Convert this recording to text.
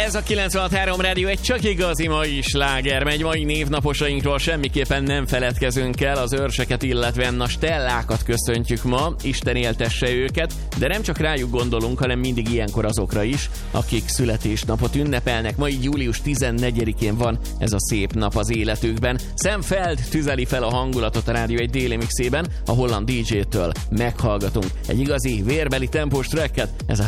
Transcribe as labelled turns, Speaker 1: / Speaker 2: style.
Speaker 1: Ez a 96.3 Rádió egy csak igazi mai sláger megy. Mai névnaposainkról semmiképpen nem feledkezünk el. Az őrseket, illetve a Stellákat köszöntjük ma. Isten éltesse őket, de nem csak rájuk gondolunk, hanem mindig ilyenkor azokra is, akik születésnapot ünnepelnek. Mai július 14-én van ez a szép nap az életükben. Sam Feld tüzeli fel a hangulatot a Rádió egy déli mixében. A holland DJ-től meghallgatunk egy igazi vérbeli tempós tracket. Ez a